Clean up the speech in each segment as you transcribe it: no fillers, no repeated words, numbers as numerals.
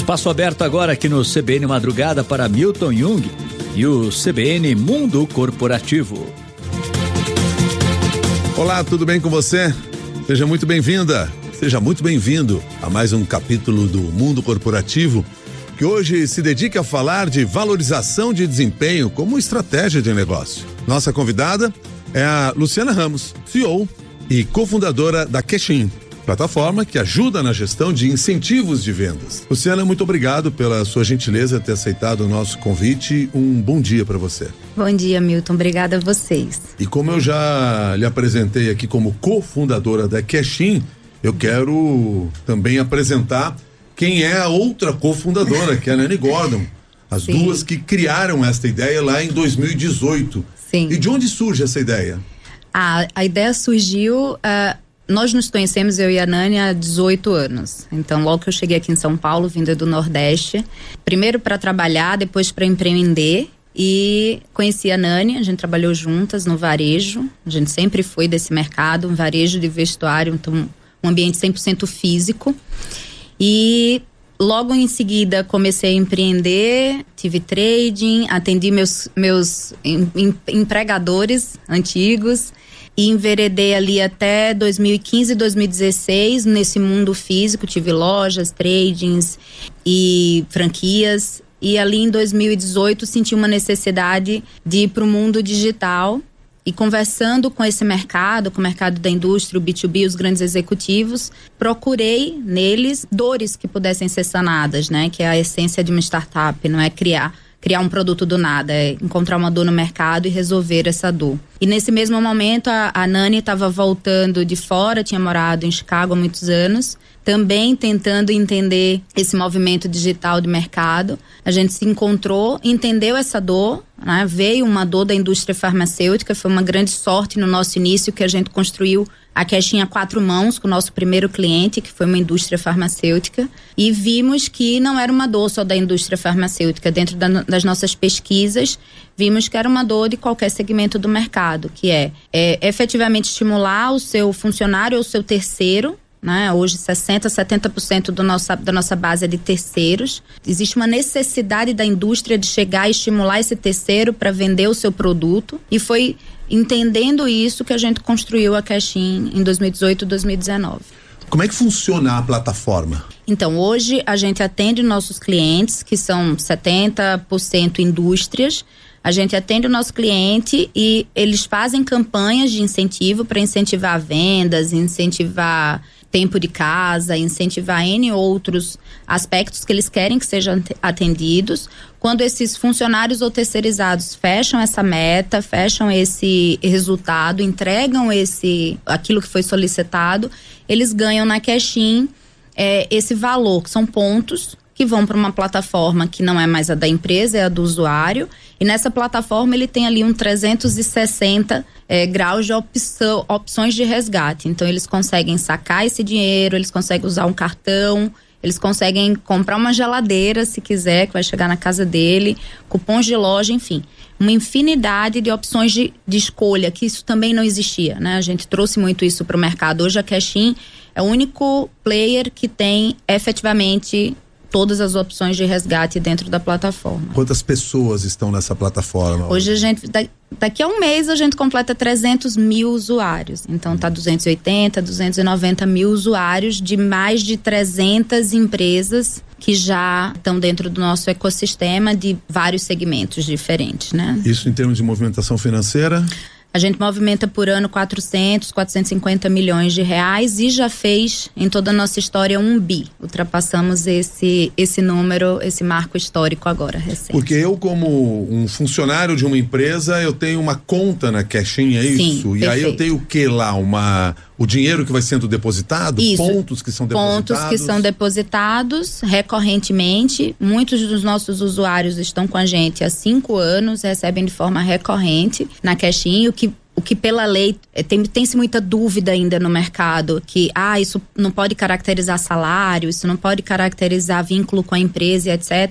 Espaço aberto agora aqui no CBN Madrugada para Milton Jung e o CBN Mundo Corporativo. Olá, tudo bem com você? Seja muito bem-vinda, seja muito bem-vindo a mais um capítulo do Mundo Corporativo, que hoje se dedica a falar de valorização de desempenho como estratégia de negócio. Nossa convidada é a Luciana Ramos, CEO e cofundadora da Cashin, plataforma que ajuda na gestão de incentivos de vendas. Luciana, muito obrigado pela sua gentileza ter aceitado o nosso convite. Um bom dia para você. Bom dia, Milton. Obrigada a vocês. E como eu já lhe apresentei aqui como cofundadora da Cashin, eu quero também apresentar quem é a outra cofundadora, que é a Nani Gordon. As Sim. duas que criaram esta ideia lá em 2018. Sim. E de onde surge essa ideia? A ideia surgiu... Nós nos conhecemos, eu e a Nani, há 18 anos. Então, logo que eu cheguei aqui em São Paulo, vinda do Nordeste, primeiro para trabalhar, depois para empreender, e conheci a Nani, a gente trabalhou juntas no varejo, a gente sempre foi desse mercado, um varejo de vestuário, então um ambiente 100% físico. E logo em seguida comecei a empreender, tive trading, atendi meus empregadores antigos, e enveredei ali até 2015, 2016 nesse mundo físico. Tive lojas, tradings e franquias. E ali em 2018 senti uma necessidade de ir para o mundo digital. E conversando com esse mercado, com o mercado da indústria, o B2B, os grandes executivos, procurei neles dores que pudessem ser sanadas, né? Que é a essência de uma startup, não é criar um produto do nada, é encontrar uma dor no mercado e resolver essa dor. E nesse mesmo momento, a Nani estava voltando de fora, tinha morado em Chicago há muitos anos, também tentando entender esse movimento digital de mercado. A gente se encontrou, entendeu essa dor, né? Veio uma dor da indústria farmacêutica, foi uma grande sorte no nosso início que a gente construiu a Cashin a 4 mãos com o nosso primeiro cliente, que foi uma indústria farmacêutica, e vimos que não era uma dor só da indústria farmacêutica. Dentro das nossas pesquisas, vimos que era uma dor de qualquer segmento do mercado, que é efetivamente estimular o seu funcionário ou o seu terceiro, né? Hoje 60%, 70% da nossa base é de terceiros. Existe uma necessidade da indústria de chegar e estimular esse terceiro para vender o seu produto, e foi entendendo isso que a gente construiu a Cashin em 2018, 2019. Como é que funciona a plataforma? Então, hoje a gente atende nossos clientes, que são 70% indústrias. A gente atende o nosso cliente e eles fazem campanhas de incentivo para incentivar vendas, incentivar tempo de casa, incentivar N outros aspectos que eles querem que sejam atendidos. Quando esses funcionários ou terceirizados fecham essa meta, fecham esse resultado, entregam aquilo que foi solicitado, eles ganham na Cashin esse valor, que são pontos que vão para uma plataforma que não é mais a da empresa, é a do usuário. E nessa plataforma ele tem ali 360 graus de opções de resgate. Então eles conseguem sacar esse dinheiro, eles conseguem usar um cartão, eles conseguem comprar uma geladeira se quiser, que vai chegar na casa dele, cupons de loja, enfim. Uma infinidade de opções de escolha, que isso também não existia, né? A gente trouxe muito isso para o mercado. Hoje a Cashin é o único player que tem efetivamente todas as opções de resgate dentro da plataforma. Quantas pessoas estão nessa plataforma? Hoje a gente, daqui a um mês a gente completa 300 mil usuários. Então tá 280, 290 mil usuários de mais de 300 empresas que já estão dentro do nosso ecossistema de vários segmentos diferentes, né? Isso em termos de movimentação financeira? A gente movimenta por ano 450 milhões de reais e já fez em toda a nossa história 1 bi. Ultrapassamos esse número, esse marco histórico agora, recente. Porque eu, como um funcionário de uma empresa, eu tenho uma conta na Cashin, é isso? Sim, e perfeito. aí eu tenho o que lá? O dinheiro que vai sendo depositado? Isso. Pontos que são depositados? Pontos que são depositados recorrentemente. Muitos dos nossos usuários estão com a gente há 5 anos, recebem de forma recorrente na Cashin, o que pela lei tem-se muita dúvida ainda no mercado, que isso não pode caracterizar salário, isso não pode caracterizar vínculo com a empresa, etc.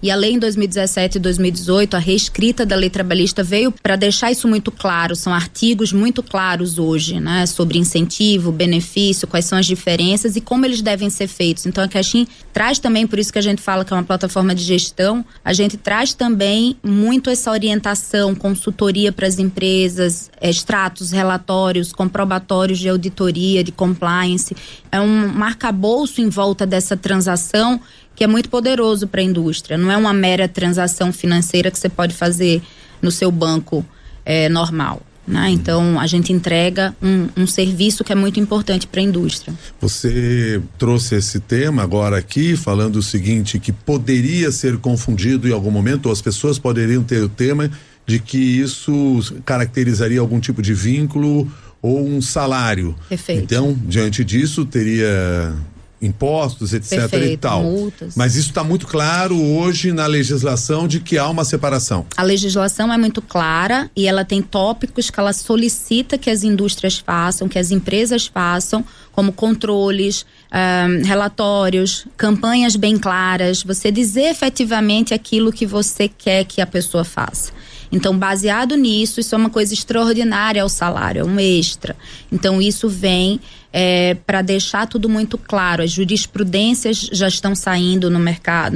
E a lei em 2017 e 2018, a reescrita da lei trabalhista veio para deixar isso muito claro. São artigos muito claros hoje, né? Sobre incentivo, benefício, quais são as diferenças e como eles devem ser feitos. Então a Caixin traz também, por isso que a gente fala que é uma plataforma de gestão, a gente traz também muito essa orientação, consultoria para as empresas, extratos, relatórios, comprobatórios de auditoria, de compliance. É um arcabouço em volta dessa transação que é muito poderoso para a indústria. Não é uma mera transação financeira que você pode fazer no seu banco normal, né? Então, a gente entrega um serviço que é muito importante para a indústria. Você trouxe esse tema agora aqui, falando o seguinte, que poderia ser confundido em algum momento, ou as pessoas poderiam ter o tema de que isso caracterizaria algum tipo de vínculo ou um salário. Perfeito. Então, diante disso, teria impostos, etc. Perfeito, e tal. multas. Mas isso está muito claro hoje na legislação de que há uma separação. A legislação é muito clara e ela tem tópicos que ela solicita que as indústrias façam, que as empresas façam, como controles, relatórios, campanhas bem claras, você dizer efetivamente aquilo que você quer que a pessoa faça. Então, baseado nisso, isso é uma coisa extraordinária ao salário, é um extra. Então, isso vem para deixar tudo muito claro. As jurisprudências já estão saindo no mercado,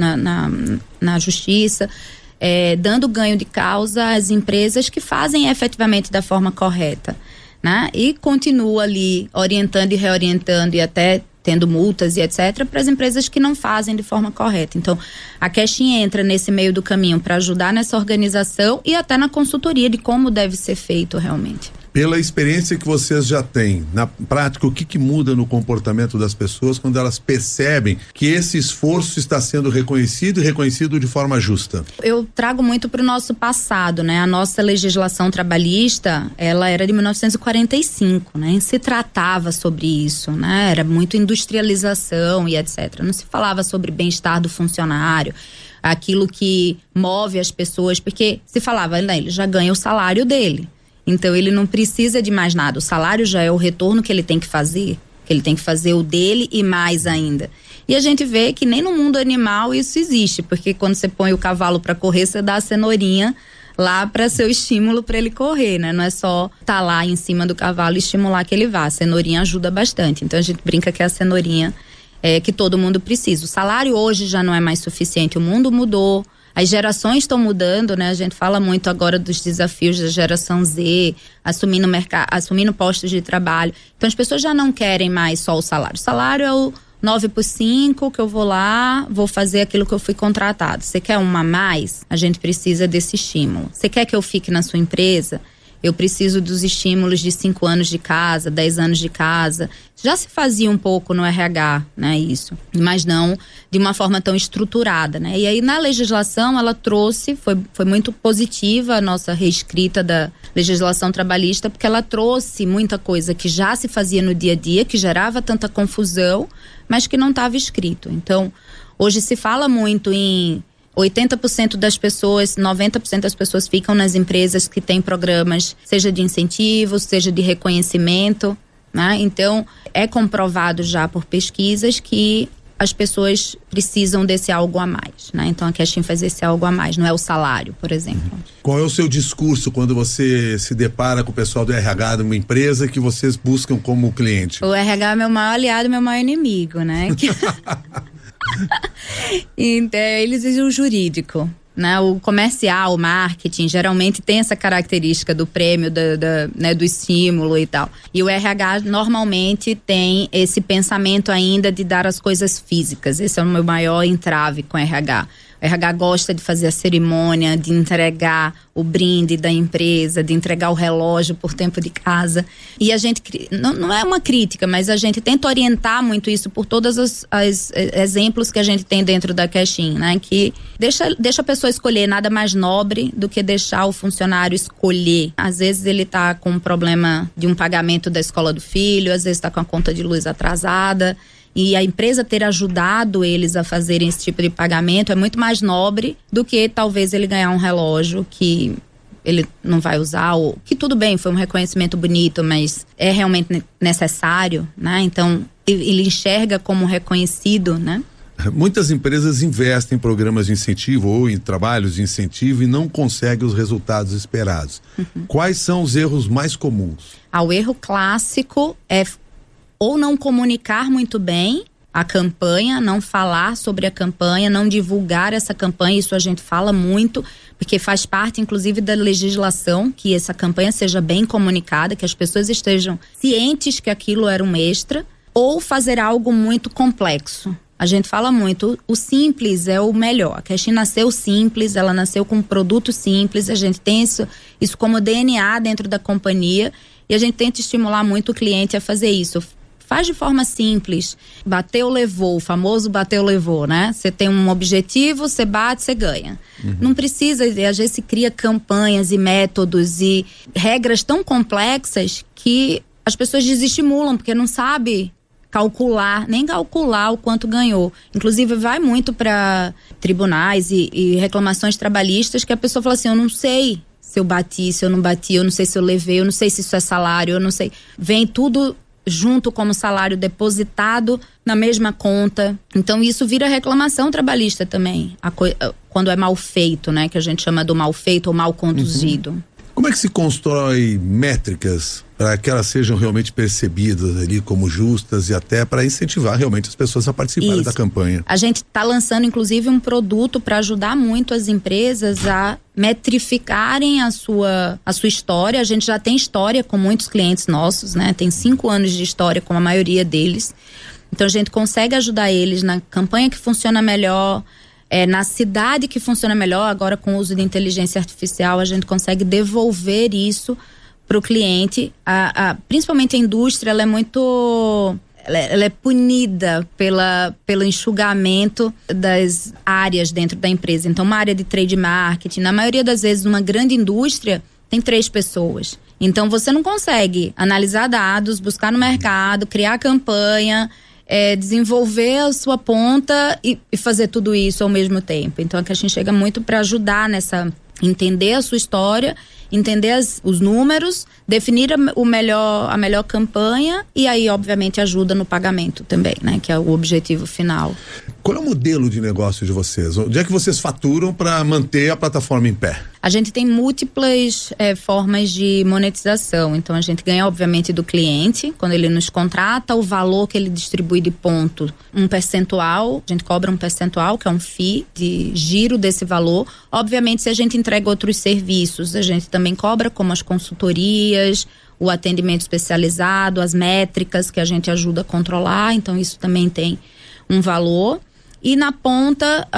na justiça, dando ganho de causa às empresas que fazem efetivamente da forma correta, né? E continua ali orientando e reorientando e até tendo multas e etc. para as empresas que não fazem de forma correta. Então, a Caixin entra nesse meio do caminho para ajudar nessa organização e até na consultoria de como deve ser feito realmente. Pela experiência que vocês já têm, na prática, o que muda no comportamento das pessoas quando elas percebem que esse esforço está sendo reconhecido e reconhecido de forma justa? Eu trago muito para o nosso passado, né? A nossa legislação trabalhista, ela era de 1945, né? Se tratava sobre isso, né? Era muito industrialização e etc. Não se falava sobre bem-estar do funcionário, aquilo que move as pessoas, porque se falava, né? Ele já ganha o salário dele. Então, ele não precisa de mais nada. O salário já é o retorno que ele tem que fazer. Que ele tem que fazer o dele e mais ainda. E a gente vê que nem no mundo animal isso existe. Porque quando você põe o cavalo para correr, você dá a cenourinha lá para ser o estímulo para ele correr, né? Não é só estar lá em cima do cavalo e estimular que ele vá. A cenourinha ajuda bastante. Então, a gente brinca que é a cenourinha que todo mundo precisa. O salário hoje já não é mais suficiente. O mundo mudou. As gerações estão mudando, né? A gente fala muito agora dos desafios da geração Z, assumindo postos de trabalho. Então, as pessoas já não querem mais só o salário. O salário é o 9/5, que eu vou lá, vou fazer aquilo que eu fui contratado. Você quer uma a mais? A gente precisa desse estímulo. Você quer que eu fique na sua empresa? Eu preciso dos estímulos de 5 anos de casa, 10 anos de casa. Já se fazia um pouco no RH, né, isso. Mas não de uma forma tão estruturada, né. E aí na legislação ela trouxe, foi muito positiva a nossa reescrita da legislação trabalhista, porque ela trouxe muita coisa que já se fazia no dia a dia, que gerava tanta confusão, mas que não estava escrito. Então, hoje se fala muito em 80% das pessoas, 90% das pessoas ficam nas empresas que têm programas, seja de incentivos, seja de reconhecimento, né? Então, é comprovado já por pesquisas que as pessoas precisam desse algo a mais, né? Então, a Caixin faz esse algo a mais, não é o salário, por exemplo. Qual é o seu discurso quando você se depara com o pessoal do RH de uma empresa que vocês buscam como cliente? O RH é meu maior aliado, meu maior inimigo, né? Então, eles dizem o jurídico, né? O comercial, o marketing, geralmente tem essa característica do prêmio, né, do estímulo e tal. E o RH normalmente tem esse pensamento ainda de dar as coisas físicas. Esse é o meu maior entrave com o RH. O RH gosta de fazer a cerimônia, de entregar o brinde da empresa, de entregar o relógio por tempo de casa. E a gente, não é uma crítica, mas a gente tenta orientar muito isso por todos os exemplos que a gente tem dentro da Caixin, né? Que deixa a pessoa escolher, nada mais nobre do que deixar o funcionário escolher. Às vezes ele tá com um problema de um pagamento da escola do filho, às vezes tá com a conta de luz atrasada. E a empresa ter ajudado eles a fazerem esse tipo de pagamento é muito mais nobre do que talvez ele ganhar um relógio que ele não vai usar, ou que tudo bem, foi um reconhecimento bonito, mas é realmente necessário, né? Então, ele enxerga como reconhecido, né? muitas empresas investem em programas de incentivo ou em trabalhos de incentivo e não conseguem os resultados esperados. Quais são os erros mais comuns? O erro clássico é ou não comunicar muito bem a campanha, não falar sobre a campanha, não divulgar essa campanha. Isso a gente fala muito, porque faz parte inclusive da legislação que essa campanha seja bem comunicada, que as pessoas estejam cientes que aquilo era um extra, ou fazer algo muito complexo. A gente fala muito, o simples é o melhor. A Cashin nasceu simples, ela nasceu com um produto simples, a gente tem isso como DNA dentro da companhia e a gente tenta estimular muito o cliente a fazer isso. Faz de forma simples. Bateu, levou. O famoso bateu, levou, né? Você tem um objetivo, você bate, você ganha. Não precisa, às vezes se cria campanhas e métodos e regras tão complexas que as pessoas desestimulam, porque não sabe nem calcular o quanto ganhou. Inclusive vai muito para tribunais e reclamações trabalhistas que a pessoa fala assim, eu não sei se eu bati, se eu não bati, eu não sei se eu levei, eu não sei se isso é salário, eu não sei. Vem tudo junto como salário depositado na mesma conta. Então isso vira reclamação trabalhista também, quando é mal feito, né? Que a gente chama do mal feito ou mal conduzido. Como é que se constrói métricas para que elas sejam realmente percebidas ali como justas e até para incentivar realmente as pessoas a participarem da campanha? A gente está lançando inclusive um produto para ajudar muito as empresas a metrificarem a sua história. A gente já tem história com muitos clientes nossos, né? Tem 5 anos de história com a maioria deles. Então a gente consegue ajudar eles na campanha que funciona melhor, na cidade que funciona melhor. Agora com o uso de inteligência artificial a gente consegue devolver isso para o cliente. Principalmente a indústria, ela é muito... Ela é punida pelo enxugamento das áreas dentro da empresa. Então, uma área de trade marketing, na maioria das vezes, uma grande indústria tem 3 pessoas. Então, você não consegue analisar dados, buscar no mercado, criar campanha, desenvolver a sua ponta e fazer tudo isso ao mesmo tempo. Então, a gente chega muito para ajudar entender a sua história, entender os números, definir a melhor campanha e aí, obviamente, ajuda no pagamento também, né? Que é o objetivo final. Qual é o modelo de negócio de vocês? Onde é que vocês faturam para manter a plataforma em pé? A gente tem múltiplas formas de monetização. Então, a gente ganha, obviamente, do cliente. Quando ele nos contrata, o valor que ele distribui de ponto, um percentual. A gente cobra um percentual, que é um fee de giro desse valor. Obviamente, se a gente entrega outros serviços, a gente também cobra, como as consultorias, o atendimento especializado, as métricas que a gente ajuda a controlar. Então, isso também tem um valor. E na ponta,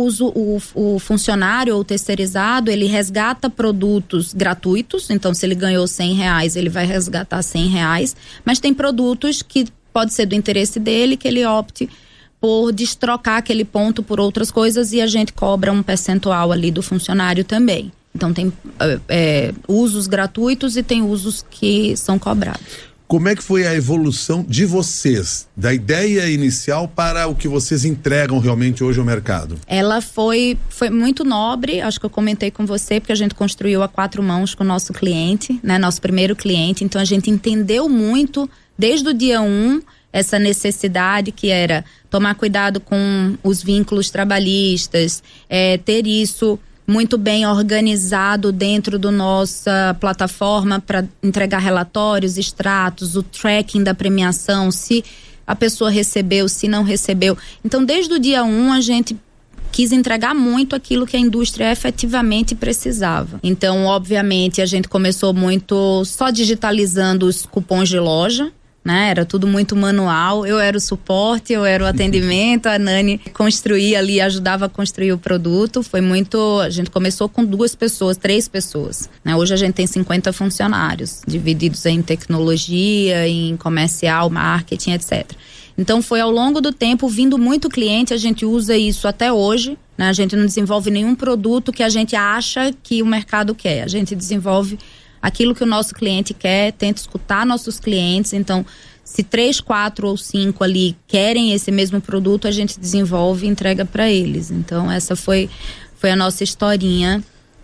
o funcionário ou terceirizado, ele resgata produtos gratuitos. Então, se ele ganhou R$100, ele vai resgatar R$100. Mas tem produtos que pode ser do interesse dele, que ele opte por destrocar aquele ponto por outras coisas e a gente cobra um percentual ali do funcionário também. Então, tem usos gratuitos e tem usos que são cobrados. Como é que foi a evolução de vocês, da ideia inicial para o que vocês entregam realmente hoje ao mercado? Ela foi muito nobre, acho que eu comentei com você, porque a gente construiu a 4 mãos com o nosso cliente, né? Nosso primeiro cliente. Então a gente entendeu muito, desde o dia 1, essa necessidade que era tomar cuidado com os vínculos trabalhistas, ter isso muito bem organizado dentro da nossa plataforma para entregar relatórios, extratos, o tracking da premiação, se a pessoa recebeu, se não recebeu. Então, desde o dia 1, a gente quis entregar muito aquilo que a indústria efetivamente precisava. Então, obviamente, a gente começou muito só digitalizando os cupons de loja, né? Era tudo muito manual. Eu era o suporte, eu era o atendimento, a Nani construía ali, ajudava a construir o produto. Foi muito... A gente começou com 2 pessoas, 3 pessoas, né? Hoje a gente tem 50 funcionários, divididos em tecnologia, em comercial, marketing, etc. Então foi ao longo do tempo, vindo muito cliente, a gente usa isso até hoje, né? A gente não desenvolve nenhum produto que a gente acha que o mercado quer. A gente desenvolve aquilo que o nosso cliente quer, tenta escutar nossos clientes. Então, se 3, 4 ou 5 ali querem esse mesmo produto, a gente desenvolve e entrega para eles. Então, essa foi a nossa historinha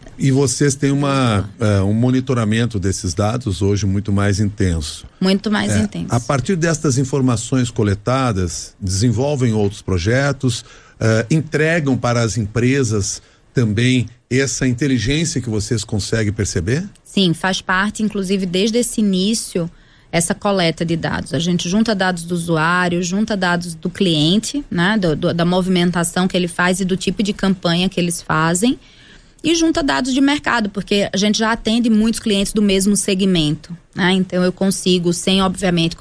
E vocês têm um monitoramento desses dados hoje muito mais intenso. Muito mais intenso. A partir destas informações coletadas, desenvolvem outros projetos, entregam para as empresas também essa inteligência que vocês conseguem perceber? Sim, faz parte, inclusive, desde esse início, essa coleta de dados. A gente junta dados do usuário, junta dados do cliente, né, da movimentação que ele faz e do tipo de campanha que eles fazem, e junta dados de mercado, porque a gente já atende muitos clientes do mesmo segmento, né? Então eu consigo, sem obviamente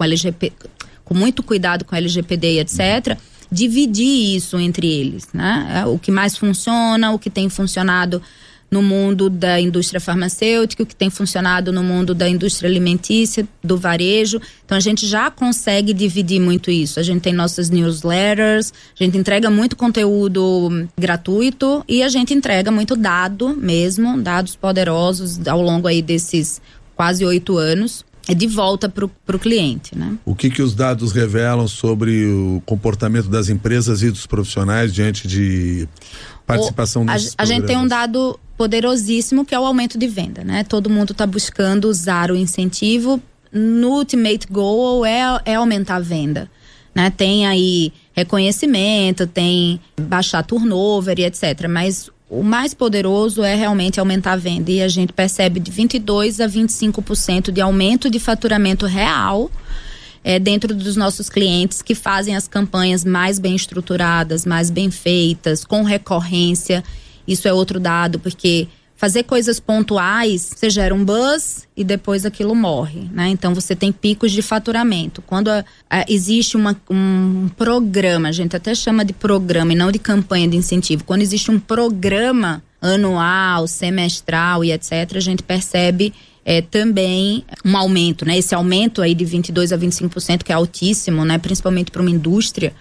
com muito cuidado com LGPD e etc., dividir isso entre eles, né? O que mais funciona, o que tem funcionado no mundo da indústria farmacêutica, o que tem funcionado no mundo da indústria alimentícia, do varejo. Então a gente já consegue dividir muito isso. A gente tem nossas newsletters, a gente entrega muito conteúdo gratuito e a gente entrega muito dado mesmo, dados poderosos ao longo aí desses quase 8 anos. De volta para o cliente, né? O que os dados revelam sobre o comportamento das empresas e dos profissionais diante de participação nesses programas? A gente tem um dado poderosíssimo que é o aumento de venda, né? Todo mundo está buscando usar o incentivo. No ultimate goal é aumentar a venda, né? Tem aí reconhecimento, tem baixar turnover e etc. Mas o mais poderoso é realmente aumentar a venda, e a gente percebe de 22% a 25% de aumento de faturamento real dentro dos nossos clientes que fazem as campanhas mais bem estruturadas, mais bem feitas, com recorrência. Isso é outro dado, porque fazer coisas pontuais, você gera um buzz e depois aquilo morre, né? Então você tem picos de faturamento. Quando existe um programa, a gente até chama de programa e não de campanha de incentivo. Quando existe um programa anual, semestral e etc., a gente percebe também um aumento, né? Esse aumento aí de 22% a 25%, que é altíssimo, né? Principalmente para uma indústria,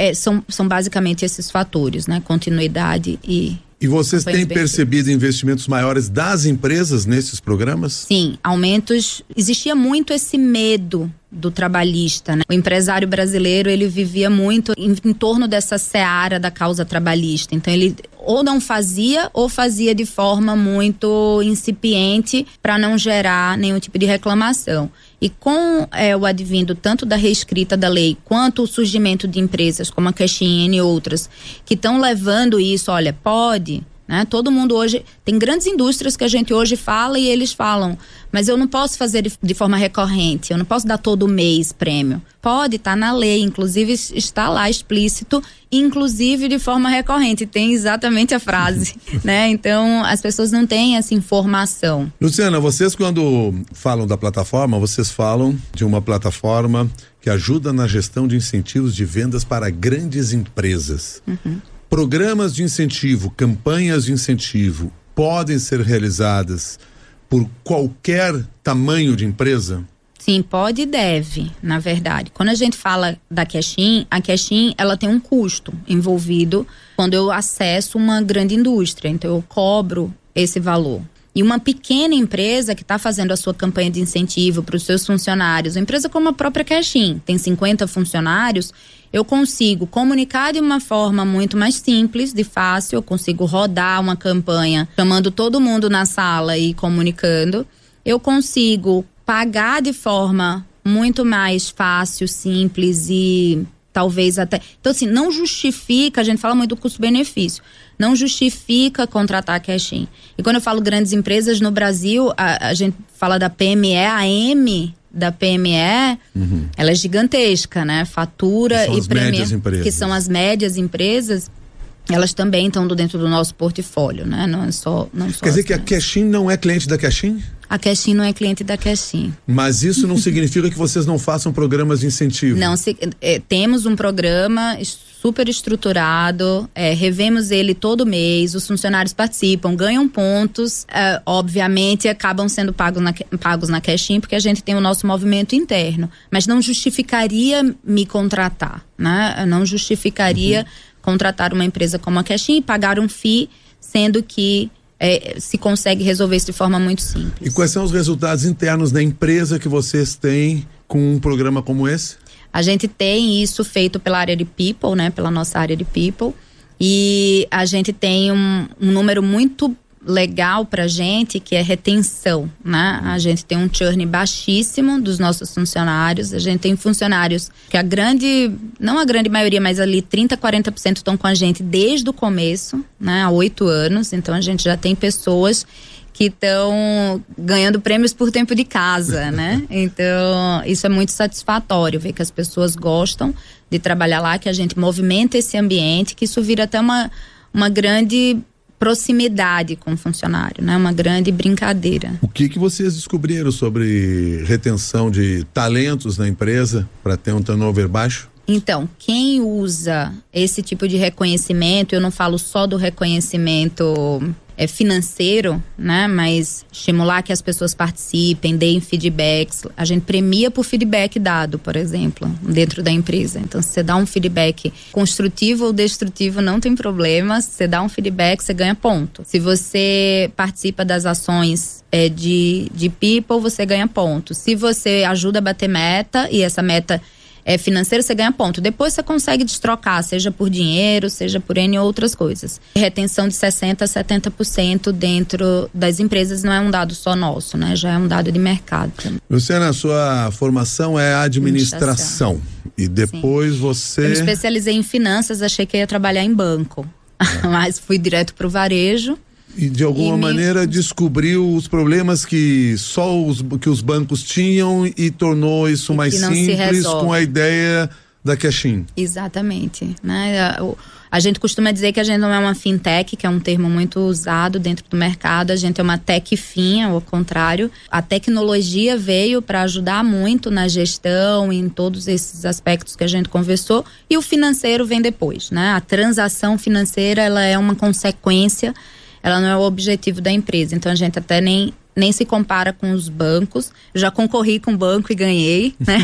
são basicamente esses fatores, né? Continuidade E vocês têm percebido investimentos maiores das empresas nesses programas? Sim, aumentos. Existia muito esse medo do trabalhista, né? O empresário brasileiro, ele vivia muito em torno dessa seara da causa trabalhista. Então ele ou não fazia ou fazia de forma muito incipiente para não gerar nenhum tipo de reclamação. E com o advindo tanto da reescrita da lei quanto o surgimento de empresas como a Cashin e outras que estão levando isso, olha, pode, né? Todo mundo hoje, tem grandes indústrias que a gente hoje fala e eles falam, mas eu não posso fazer de forma recorrente, eu não posso dar todo mês prêmio. Pode, tá na lei, inclusive está lá explícito, inclusive de forma recorrente, tem exatamente a frase, né? Então as pessoas não têm essa informação. Luciana, vocês quando falam da plataforma, vocês falam de uma plataforma que ajuda na gestão de incentivos de vendas para grandes empresas. Uhum. Programas de incentivo, campanhas de incentivo podem ser realizadas por qualquer tamanho de empresa? Sim, pode e deve, na verdade. Quando a gente fala da Cashin, a Cashin, ela tem um custo envolvido quando eu acesso uma grande indústria. Então eu cobro esse valor. E uma pequena empresa que está fazendo a sua campanha de incentivo para os seus funcionários, uma empresa como a própria Cashin, tem 50 funcionários, eu consigo comunicar de uma forma muito mais simples, de fácil, eu consigo rodar uma campanha chamando todo mundo na sala e comunicando. Eu consigo pagar de forma muito mais fácil, simples e talvez até... Então assim, não justifica, a gente fala muito do custo-benefício, não justifica contratar a Cashin. E quando eu falo grandes empresas no Brasil, a gente fala da PME, a M da PME, ela é gigantesca, né? Fatura e premia, que são as médias empresas, elas também estão dentro do nosso portfólio, né? Não só Quer dizer que a Cashin não é cliente da Cashin? A Cashin não é cliente da Cashin. Mas isso não significa que vocês não façam programas de incentivo? Não, temos um programa super estruturado, revemos ele todo mês, os funcionários participam, ganham pontos, obviamente acabam sendo pagos na Cashin, porque a gente tem o nosso movimento interno, mas não justificaria me contratar, né? Não justificaria contratar uma empresa como a Cashin e pagar um FII, sendo que se consegue resolver isso de forma muito simples. E quais são os resultados internos da empresa que vocês têm com um programa como esse? A gente tem isso feito pela área de People, né? Pela nossa área de People. E a gente tem um número muito legal pra gente, que é retenção, né? A gente tem um churn baixíssimo dos nossos funcionários. A gente tem funcionários que não a grande maioria, mas ali 30%, 40% estão com a gente desde o começo, né? Há 8 anos. Então a gente já tem pessoas que estão ganhando prêmios por tempo de casa, né? Então, isso é muito satisfatório, ver que as pessoas gostam de trabalhar lá, que a gente movimenta esse ambiente, que isso vira até uma grande proximidade com o funcionário, né? Uma grande brincadeira. O que vocês descobriram sobre retenção de talentos na empresa para ter um turnover baixo? Então, quem usa esse tipo de reconhecimento, eu não falo só do reconhecimento financeiro, né? Mas estimular que as pessoas participem, deem feedbacks. A gente premia por feedback dado, por exemplo, dentro da empresa. Então, se você dá um feedback construtivo ou destrutivo, não tem problema. Se você dá um feedback, você ganha ponto. Se você participa das ações de people, você ganha ponto. Se você ajuda a bater meta, e essa meta financeiro, você ganha ponto. Depois você consegue destrocar, seja por dinheiro, seja por N outras coisas. Retenção de 60% a 70% dentro das empresas não é um dado só nosso, né? Já é um dado de mercado. Luciana, a sua formação é administração. E depois Sim. você... Eu me especializei em finanças, achei que ia trabalhar em banco. Mas fui direto pro varejo. E de alguma maneira descobriu os problemas que os bancos tinham e tornou isso mais simples com a ideia da Cashin. Exatamente, né? A gente costuma dizer que a gente não é uma fintech, que é um termo muito usado dentro do mercado. A gente é uma tech fin, ao contrário. A tecnologia veio para ajudar muito na gestão, em todos esses aspectos que a gente conversou, e o financeiro vem depois, né? A transação financeira, ela é uma consequência, ela não é o objetivo da empresa. Então a gente até nem se compara com os bancos. Eu já concorri com o banco e ganhei, né?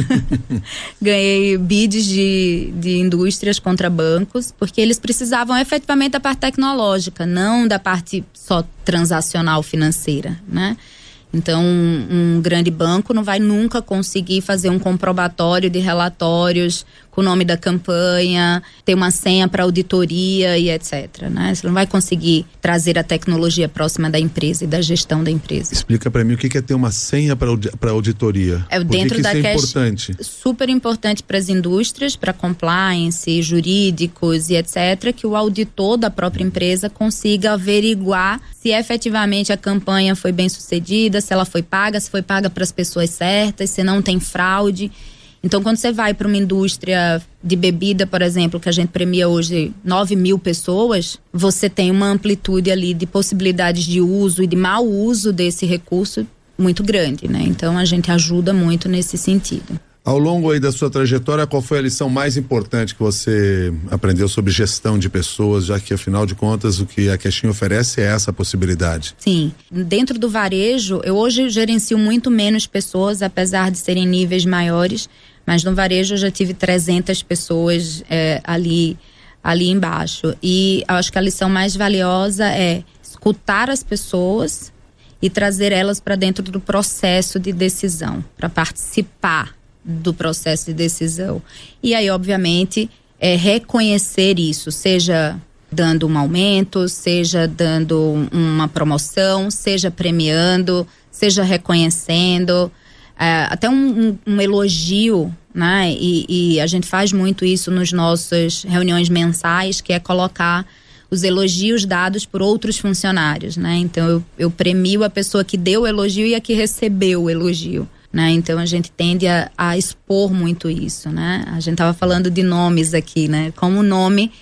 Ganhei bids de indústrias contra bancos, porque eles precisavam efetivamente da parte tecnológica, não da parte só transacional financeira, né? Então, um grande banco não vai nunca conseguir fazer um comprobatório de relatórios com o nome da campanha, ter uma senha para auditoria e etc, né? Você não vai conseguir trazer a tecnologia próxima da empresa e da gestão da empresa. Explica para mim o que é ter uma senha para auditoria. Dentro da isso é importante? Super importante para as indústrias, para compliance, jurídicos e etc, que o auditor da própria empresa consiga averiguar se efetivamente a campanha foi bem sucedida, se ela foi paga, se foi paga para as pessoas certas, se não tem fraude. Então, quando você vai para uma indústria de bebida, por exemplo, que a gente premia hoje 9.000 pessoas, você tem uma amplitude ali de possibilidades de uso e de mau uso desse recurso muito grande, né? Então, a gente ajuda muito nesse sentido. Ao longo aí da sua trajetória, qual foi a lição mais importante que você aprendeu sobre gestão de pessoas, já que, afinal de contas, o que a Cashin oferece é essa possibilidade? Sim. Dentro do varejo, eu hoje gerencio muito menos pessoas, apesar de serem níveis maiores, mas no varejo eu já tive 300 pessoas ali embaixo. E eu acho que a lição mais valiosa é escutar as pessoas e trazer elas para dentro do processo de decisão, para participar do processo de decisão. E aí, obviamente, reconhecer isso, seja dando um aumento, seja dando uma promoção, seja premiando, seja reconhecendo, até um elogio, né? E a gente faz muito isso nos nossas reuniões mensais, que é colocar os elogios dados por outros funcionários, né? Então eu premio a pessoa que deu o elogio e a que recebeu o elogio, né? Então a gente tende a expor muito isso, né? A gente estava falando de nomes aqui, né? Como o nome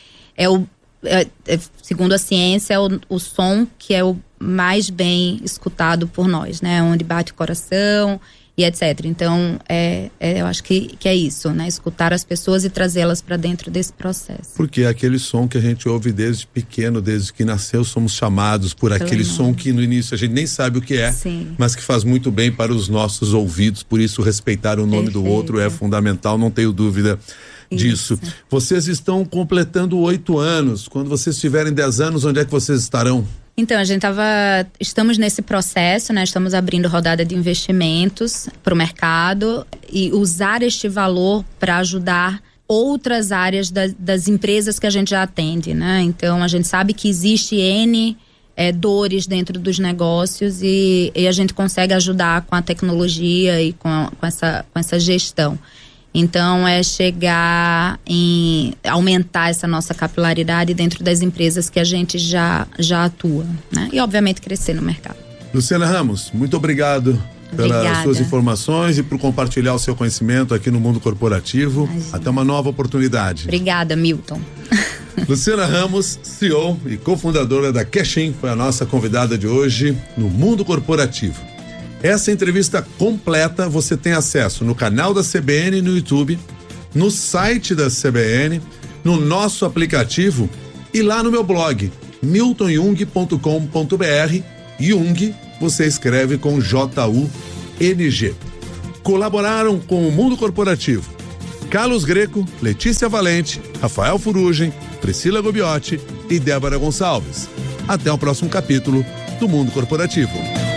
segundo a ciência, é o som que é o mais bem escutado por nós, né? Onde bate o coração e etc. Então, eu acho que é isso, né? Escutar as pessoas e trazê-las para dentro desse processo. Porque é aquele som que a gente ouve desde pequeno, desde que nasceu, somos chamados por aquele som que no início a gente nem sabe o que é, Sim. mas que faz muito bem para os nossos ouvidos, por isso respeitar o nome do outro é fundamental, não tenho dúvida disso. Isso. Vocês estão completando 8 anos, quando vocês tiverem 10 anos, onde é que vocês estarão? Então, estamos nesse processo, né? Estamos abrindo rodada de investimentos para o mercado e usar este valor para ajudar outras áreas das empresas que a gente já atende, né? Então, a gente sabe que existe N dores dentro dos negócios e a gente consegue ajudar com a tecnologia e com essa gestão. Então, chegar em aumentar essa nossa capilaridade dentro das empresas que a gente já atua, né? E, obviamente, crescer no mercado. Luciana Ramos, muito obrigado pelas suas informações e por compartilhar o seu conhecimento aqui no mundo corporativo. Imagina. Até uma nova oportunidade. Obrigada, Milton. Luciana Ramos, CEO e cofundadora da Cashin, foi a nossa convidada de hoje no Mundo Corporativo. Essa entrevista completa você tem acesso no canal da CBN no YouTube, no site da CBN, no nosso aplicativo e lá no meu blog, miltonjung.com.br. Jung você escreve com J-U-N-G. Colaboraram com o Mundo Corporativo Carlos Greco, Letícia Valente, Rafael Furugem, Priscila Gobiotti e Débora Gonçalves. Até o próximo capítulo do Mundo Corporativo.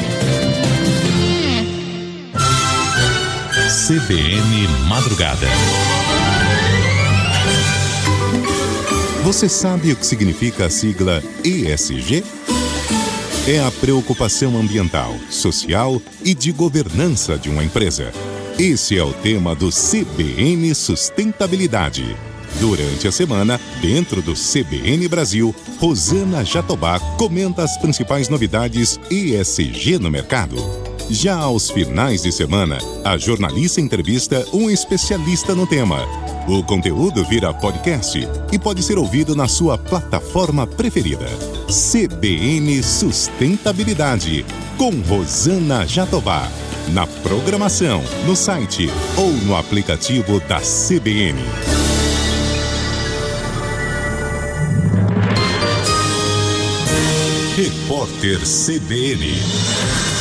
CBN Madrugada. Você sabe o que significa a sigla ESG? É a preocupação ambiental, social e de governança de uma empresa. Esse é o tema do CBN Sustentabilidade. Durante a semana, dentro do CBN Brasil, Rosana Jatobá comenta as principais novidades ESG no mercado. Já aos finais de semana, a jornalista entrevista um especialista no tema. O conteúdo vira podcast e pode ser ouvido na sua plataforma preferida. CBN Sustentabilidade, com Rosana Jatobá. Na programação, no site ou no aplicativo da CBN. Repórter CBN.